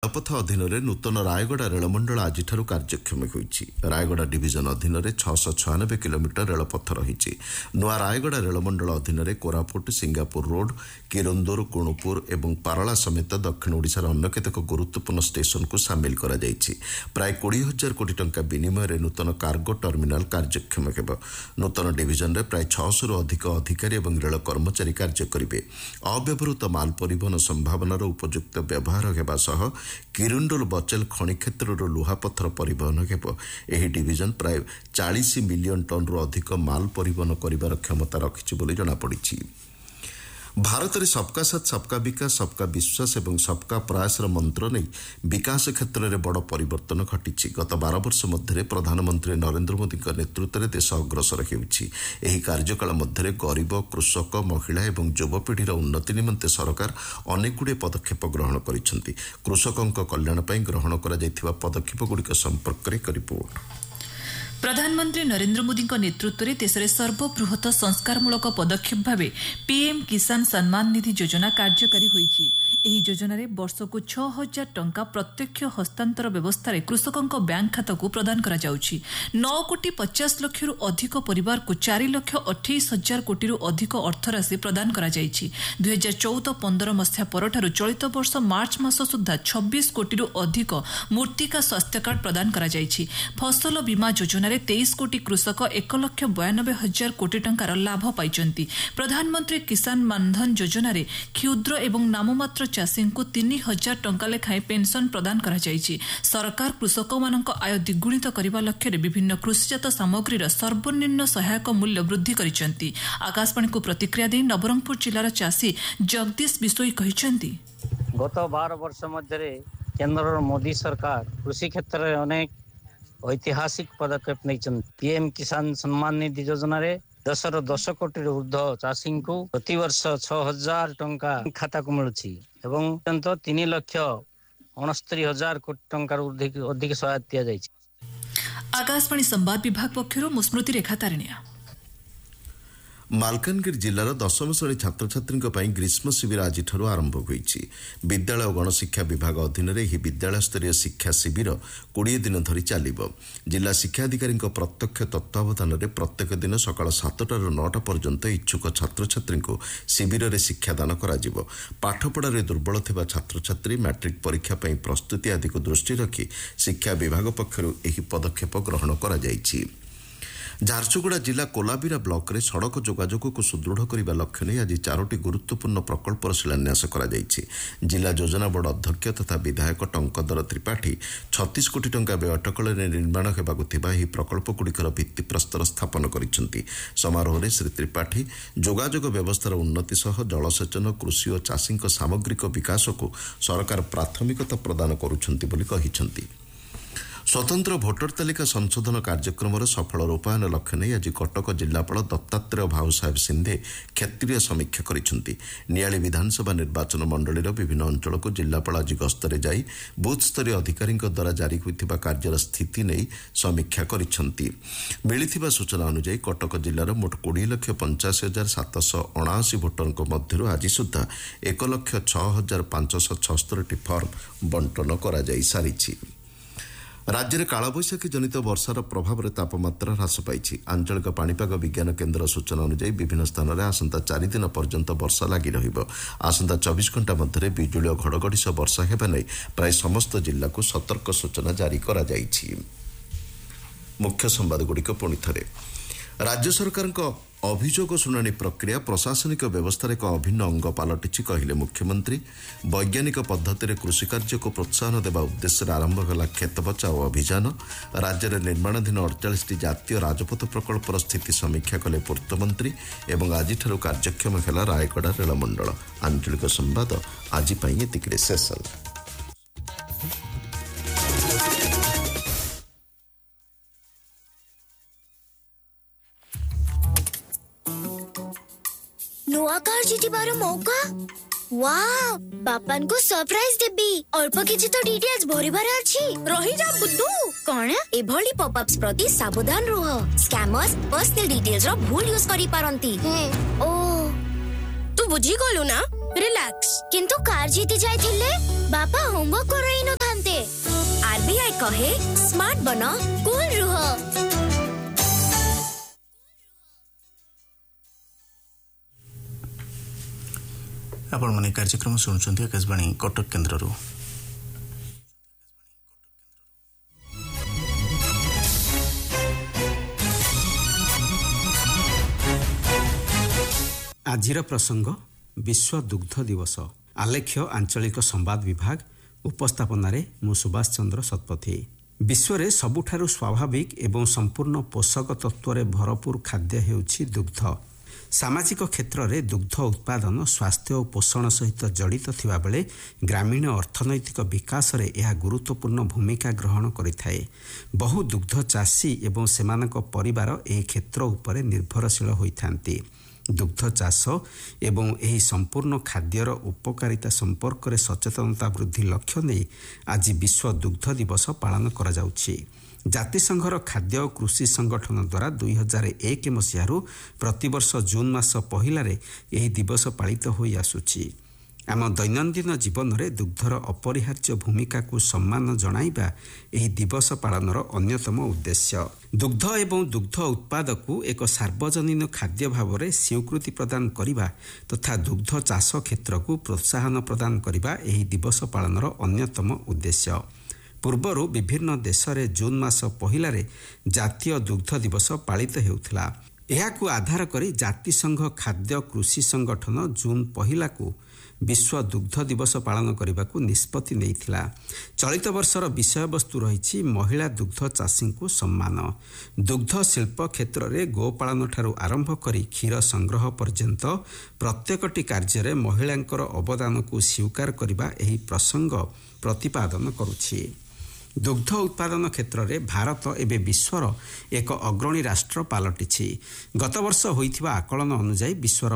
ଜଳପଥ ଅଧୀନରେ ନୂତନ ରାୟଗଡ଼ା ରେଳମଣ୍ଡଳ ଆଜିଠାରୁ କାର୍ଯ୍ୟକ୍ଷମ ହୋଇଛି। ରାୟଗଡ଼ା ଡିଭିଜନ ଅଧୀନରେ 696 କିଲୋମିଟର ରେଳପଥ ରହିଛି। ନୂଆ ରାୟଗଡ଼ା ରେଳମଣ୍ଡଳ ଅଧୀନରେ କୋରାପୁଟ, ସିଙ୍ଗାପୁର ରୋଡ୍, କିରନ୍ଦୁର, ଗୁଣୁପୁର ଏବଂ ପାରଳା ସମେତ ଦକ୍ଷିଣ ଓଡ଼ିଶାର ଅନ୍ୟ କେତେକ ଗୁରୁତ୍ୱପୂର୍ଣ୍ଣ ଷ୍ଟେସନକୁ ସାମିଲ କରାଯାଇଛି। ପ୍ରାୟ 20,000 କୋଟି ଟଙ୍କା ବିନିମୟରେ ନୂତନ କାର୍ଗୋ ଟର୍ମିନାଲ କାର୍ଯ୍ୟକ୍ଷମ ହେବ। ନୂତନ ଡିଭିଜନରେ ପ୍ରାୟ 600ରୁ ଅଧିକ ଅଧିକାରୀ ଏବଂ ରେଳ କର୍ମଚାରୀ କାର୍ଯ୍ୟ କରିବେ। ଅବ୍ୟବହୃତ ମାଲ ପରିବହନ ସମ୍ଭାବନାର ଉପଯୁକ୍ତ ବ୍ୟବହାର ହେବା ସହ କିରୁଣ୍ଡୁଲ ବଚେଲ ଖଣି କ୍ଷେତ୍ରରୁ ଲୁହାପଥର ପରିବହନ ହେବ। ଏହି ଡିଭିଜନ ପ୍ରାୟ 40 ମିଲିୟନ ଟନ୍ରୁ ଅଧିକ ମାଲ ପରିବହନ କରିବାର କ୍ଷମତା ରଖିଛି ବୋଲି ଜଣାପଡ଼ିଛି। ଭାରତରେ ସବକା ସାଥ ସବକା ବିକାଶ, ସବକା ବିଶ୍ୱାସ ଏବଂ ସବକା ପ୍ରୟାସର ମନ୍ତ୍ର ନେଇ ବିକାଶ କ୍ଷେତ୍ରରେ ବଡ଼ ପରିବର୍ତ୍ତନ ଘଟିଛି। ଗତ 12 ବର୍ଷ ମଧ୍ୟରେ ପ୍ରଧାନମନ୍ତ୍ରୀ ନରେନ୍ଦ୍ର ମୋଦିଙ୍କ ନେତୃତ୍ୱରେ ଦେଶ ଅଗ୍ରସର ହେଉଛି। ଏହି କାର୍ଯ୍ୟକାଳ ମଧ୍ୟରେ ଗରିବ, କୃଷକ, ମହିଳା ଏବଂ ଯୁବପିଢ଼ିର ଉନ୍ନତି ନିମନ୍ତେ ସରକାର ଅନେକଗୁଡ଼ିଏ ପଦକ୍ଷେପ ଗ୍ରହଣ କରିଛନ୍ତି। କୃଷକଙ୍କ କଲ୍ୟାଣ ପାଇଁ ଗ୍ରହଣ କରାଯାଇଥିବା ପଦକ୍ଷେପଗୁଡ଼ିକ ସମ୍ପର୍କରେ ଏକ ରିପୋର୍ଟ। प्रधानमंत्री नरेंद्र मोदी नेतृत्व में देश में सर्वबृहत संस्कारमूलक पदक्षेप भाव पीएम किसान सम्मान निधि योजना कार्यकारी होईछि। एही योजना रे वर्षको 6,000 टंका प्रत्यक्ष हस्तांतर व्यवस्था रे कृषकों बैंक खाता को प्रदान करा जाउछि। 9,50,00,000 अधिक परिवार को 4,28,000 कोटी अधिक अर्थराशि प्रदान करा जाइछि। 2014-15 मसीहा परठारु चलित वर्ष मार्च मास सुधा 26 कोटी अधिक मूर्तिका स्वास्थ्य कार्ड प्रदान करा जाइछि। फसल बीमा योजना 23 कोटी कृषक 1,92,000 कोटी टंकार लाभ पाइचंती। प्रधानमंत्री किसान मानधन योजना रे क्षुद्र एवं नाममात्र चाषी को 3,000 टंका लेखाएं पेंशन प्रदान करा जाइछि। सरकार कृषक मानक आय द्विगुणित करने लक्ष्य विभिन्न कृषिजात सामग्रीर सर्वनिम्न सहायक मूल्य वृद्धि करिसेंती। आकाशवाणी को प्रतिक्रिया दे नवरंगपुर जिलार चाषी जगदीश बिशोई कहिसेंती, गत 12 वर्ष मध्य केंद्र मोदी सरकार कृषि क्षेत्र में अनेक ऐतिहासिक पदक्षेप नहीं। पीएम किसान सम्मान निधि योजना रे 10 कोटी ऊर्ध्व चाषी को प्रति वर्ष 6,000 टंका खाता को मिलुछि एवं 3,69,000 कोटी टंकार अधिक सहायता दिया जाइछि। आकाशवाणी संवाद विभाग पक्षरु मुस्मृति रेखा तारिणिया। मालकानगिरी जिलार 10ମ ଶ୍ରେଣୀ ଛାତ୍ରଛାତ୍ରୀଙ୍କ ग्रीष्म शिविर आज आरंभ होईछि। विद्यालय और गणशिक्षा विभाग अधीन ଏହି विद्यालय स्तरीय शिक्षा शिविर 20 दिन धरी चलिब। जिला शिक्षा अधिकारी प्रत्यक्ष तत्वावधान में प्रत्येक दिन सकाळ 7टाରୁ 9ଟା पर्यंत इच्छुक छात्रछात्री को शिविर में शिक्षादान कराजिब। पाठपढ़ारे दुर्बल थिबा छात्रछात्री मैट्रिक परीक्षा पई प्रस्तुति आदि को दृष्टि रखी शिक्षा विभाग पक्षरु एही पदक्षेप ग्रहण करा जाइछि। झारसुगुड़ा जिला कोलाबिरा ब्लॉक रे सड़क जोगाजोग को सुदृढ़ करने लक्ष्य नहीं आज 4टी गुरुत्वपूर्ण प्रकल्पर शिलान्यास करा जाइछि। जिला योजना बोर्ड अध्यक्ष तथा विधायक टंकधर त्रिपाठी 36 कोटी टंका व्यय अटकल निर्माण होगाकु थिबा एही प्रकल्पगुड़िकर भित्तिप्रस्तर स्थापन करिसेंती। समारोह में श्री त्रिपाठी जोगाजोग व्यवस्थार उन्नति सह जलसेचन, कृषि और चाषी सामग्रिक विकास को सरकार प्राथमिकता प्रदान करुछंती बोली कहिसेंती। स्वतंत्र भोटर तालिका संशोधन कार्यक्रम सफल रूपायन लक्ष्य नहीं आज कटक जिलापाल दत्तात्रेय भाऊ साहेब सिंधे क्षेत्रीय समीक्षा करिसेंती। नियाली विधानसभा निर्वाचन मंडलीर विभिन्न अंचल को जिलापाल आज गस्तरे जाई बूथ स्तरीय अधिकारी द्वारा जारी होइथिबा कार्यर स्थिति नहीं समीक्षा करिसेंती। मिलिथिबा सूचना अनुसार कटक जिलार मोट 20,85,779 भोटरଙ୍କ ମଧ୍ୟରୁ ଆଜି ସୁଦ୍ଧା 1,06,576ଟି ଫର୍ମ ବଣ୍ଟନ କରାଯାଇ ସାରିଛି। राज्य में कालबैशाखी जनित वर्षार प्रभाव में तापमात्रा ह्रास पाई। आंचलिक पाणीपाग विज्ञान केन्द्र सूचना अनुसार विभिन्न स्थान में आसंता 4 दिन पर्यंत वर्षा लगी रहिबो। आसंता 24 घंटा मध्य बिजुली और घड़घड़ी सह वर्षा हेबा नै प्राय समस्त जिला को सतर्क सूचना जारी करा जाइछि। मुख्य संवाद गुड़िक पुणी थरे राज्य सरकार अभियोग शुणाणी प्रक्रिया प्रशासनिक व्यवस्था एक अभिन्न अंग पलटि कहले मुख्यमंत्री। वैज्ञानिक पद्धति कृषि कार्य को प्रोत्साहन देवा उद्देश्य आरंभ है खेत बचाओ अभियान। राज्य में निर्माणाधीन 48टी जातीय राजपथ प्रकल्पर स्थिति समीक्षा कले पूर्तमंत्री एवं आज कार्यक्षम है रायगड़ा रेलमंडल। आंचलिक संवाद आज एतिकिरे शेष। नुआ कार जीतिबार मौका। वाओ, बापान को सरप्राइज देबी। अल्प किछि तो डिटेल्स भरिबार अछि। रही जा बुद्धू। कोन एभली पॉपअप्स प्रति सावधान रह। स्कैमर्स पर्सनल डिटेल्स रो भूल यूज करि पारंती। ओ तू बुझी गलु ना? रिलैक्स। किंतु कार जीति जायथिले बापा होमवर्क करई न कहे स्मार्ट बनो कूल रुह। आपण माने कार्यक्रम शुणुचंती आकाशवाणी कटक केन्द्ररू। आजिर प्रसंग विश्व दुग्ध दिवस। आलेख्य आंचलिक संवाद विभाग उपस्थापन मु सुभाष चंद्र शतपथी। विश्व में सबुठारु स्वाभाविक एवं संपूर्ण पोषक तत्व रे भरपूर खाद्य हेउछि दुग्ध। सामाजिक क्षेत्र में दुग्ध उत्पादन स्वास्थ्य और पोषण सहित जड़ित थिबा बेले ग्रामीण अर्थनैतिक विकास रे यह गुरुत्वपूर्ण भूमिका ग्रहण करिथाए। बहु दुग्ध चाषी एवं सेमानक परिवार एही क्षेत्र उपरे निर्भरशील होइथांती। दुग्ध चाष एवं एही संपूर्ण खाद्यर उपकारिता संपर्क में सचेतनता वृद्धि लक्ष्य नहीं आज विश्व दुग्ध दिवस पालन करा जाउछि। जातिसंघर खाद्य और कृषि संगठन द्वारा 2001 मसीहारू प्रतिवर्ष जून मास पहिलारे एही दिवस पालित होई आसुछि। आम दैनन्दिन जीवन में दुग्धर अपरिहार्य भूमिका को सम्मान जणाइबा एही दिवस पालनर अन्यतम उद्देश्य। दुग्ध एवं दुग्ध उत्पाद को एक सार्वजनीन खाद्य भाव में स्वीकृति प्रदान करिबा तथा दुग्ध चाष क्षेत्र को प्रोत्साहन प्रदान करिबा एही दिवस पालनर अन्यतम उद्देश्य। पूर्वरु विभिन्न देश में जून मास पहिलारे जातीय दुग्ध दिवस पालित हेउथिला। एहाकु आधार करी जातिसंघ खाद्य कृषि संगठन जून पहिला को विश्व दुग्ध दिवस पालन करने को निष्पत्ति नैथिला। चलित वर्षर विषय वस्तु रही महिला दुग्ध चाषी को सम्मान। दुग्ध शिल्प क्षेत्र में गोपालन ठारू आरंभ करी क्षीर संग्रह पर्यंत प्रत्येकटी कार्य महिलांकर अवदान को स्वीकार करने एही प्रसंग प्रतिपादन करुछि। दुग्ध उत्पादन क्षेत्र में भारत एवं विश्वर एक अग्रणी राष्ट्र पलटिछि। गत वर्ष होइथिबा आकलन अनुसार विश्वर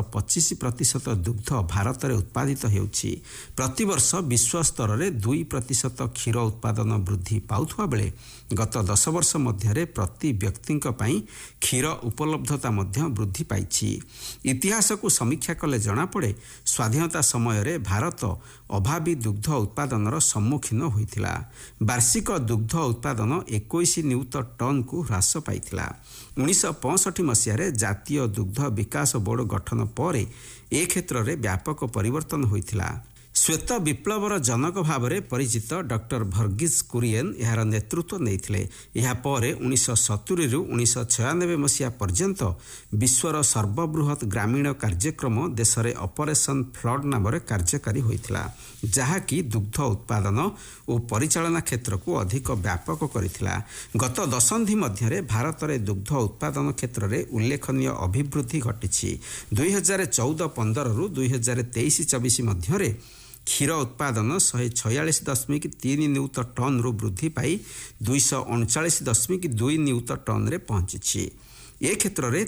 25% दुग्ध भारत में उत्पादित हेउछि। प्रतिवर्ष विश्व स्तर में 2% क्षीर उत्पादन वृद्धि पाउथुवा बेले गत 10 वर्ष मध्य प्रति व्यक्ति क्षीर उपलब्धता मध्य वृद्धि पाइछि। इतिहास को समीक्षा कले जना पड़े स्वाधीनता समय भारत अभावी दुग्ध उत्पादन सम्मुखीन होइथिला। वार्षिक दुग्ध उत्पादन 21 नियुत टन को ह्रास पाइथिला। 1965 मसीह जातीय दुग्ध विकास बोर्ड गठन पर ए क्षेत्र में व्यापक परिवर्तन होइथिला। श्वेत विप्लवर जनक भाव में परिचित डॉक्टर भर्गीज कुरिएन यार नेतृत्व नेइथिले। यहा पर 1970 रु 1996 मसीहा पर्यंत विश्वर सर्वबृहत ग्रामीण कार्यक्रम देश में ऑपरेशन फ्लड नाम कार्यकारी होइथिला, जहाँकि दुग्ध उत्पादन और परिचालना क्षेत्र को अधिक व्यापक करिथिला। गत दशंधि मध्य भारत में दुग्ध उत्पादन क्षेत्र में उल्लेखनीय अभिवृद्धि घटिछि। 2014-15 रु 2023-24 मध्य क्षीर उत्पादन 146.3 नियुत टन रु वृद्धि पाई 239.2 नियुत टन रे पहुंची। ए क्षेत्र में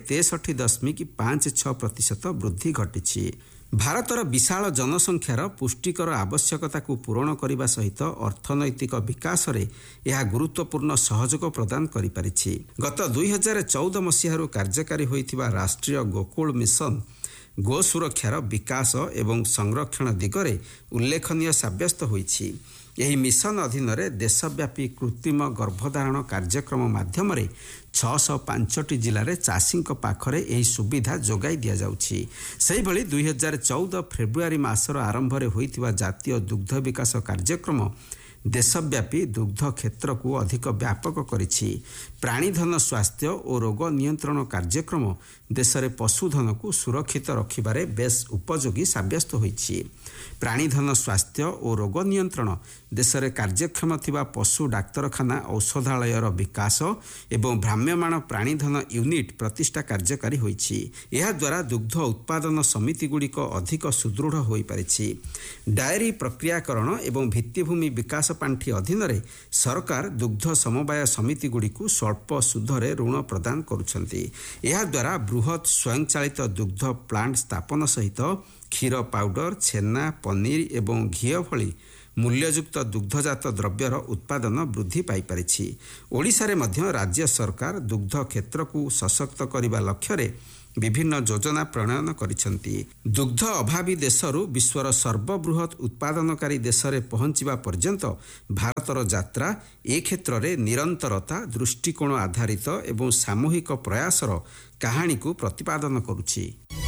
63.56% वृद्धि घटिछि। भारतर विशाल जनसंख्यार पुष्टिकर आवश्यकता को पूरण करने सहित अर्थनैतिक विकास रे यह गुरुत्वपूर्ण सहयोग प्रदान करि परिछि। गत 2014 मसीहारू कार्यकारी होइथिबा राष्ट्रीय गोकुल मिशन गो सुरक्षार विकास एवं संरक्षण दिगरे उल्लेखनीय साब्यस्त होइछि। यही मिशन अधीन देशव्यापी कृत्रिम गर्भधारण कार्यक्रम माध्यम 605 जिले चाषी पाखरे यही सुविधा जोगाई दि जाउछि। सेहि भली 2014 फेब्रुआरी मासर आरंभ होइथिबा जातीय दुग्ध विकास कार्यक्रम देशव्यापी दुग्ध क्षेत्र को अधिक व्यापक करिछि। प्राणीधन स्वास्थ्य और रोग नियंत्रण कार्यक्रम देश में पशुधन को सुरक्षित रखिबारे बेस उपयोगी साब्यस्त होइछि। प्राणीधन स्वास्थ्य और रोग नियंत्रण देश में कार्यक्षम थिबा पशु डाक्तरखाना औषधालयर विकास एवं भ्राम्यमाण प्राणीधन यूनिट प्रतिष्ठा कार्यकारी होइछि। यह द्वारा दुग्ध उत्पादन समिति गुड़िक अधिक सुदृढ़ हो पारिछि। डायरी प्रक्रियाकरण एवं भित्तिभूमि विकास पांठी अधीन सरकार दुग्ध समवाय समिति गुड़िक स्वल्प सुधरे ऋण प्रदान करुछंती। यह द्वारा बृहत स्वयंचालित दुग्ध प्लांट स्थापन सहित क्षीर पाउडर, छेना, पनीर एवं घी भली मूल्ययुक्त दुग्धजात द्रव्यर उत्पादन वृद्धि पाई परिछि। ओडिशा रे मध्य राज्य सरकार दुग्ध क्षेत्र को सशक्त करने लक्ष्य ବିଭିନ୍ନ ଯୋଜନା ପ୍ରଣୟନ କରିଛନ୍ତି। ଦୁଗ୍ଧ ଅଭାବୀ ଦେଶରୁ ବିଶ୍ୱର ସର୍ବବୃହତ ଉତ୍ପାଦନକାରୀ ଦେଶରେ ପହଞ୍ଚିବା ପର୍ଯ୍ୟନ୍ତ ଭାରତର ଯାତ୍ରା ଏ କ୍ଷେତ୍ରରେ ନିରନ୍ତରତା, ଦୃଷ୍ଟିକୋଣ ଆଧାରିତ ଏବଂ ସାମୂହିକ ପ୍ରୟାସର କାହାଣୀକୁ ପ୍ରତିପାଦନ କରୁଛି।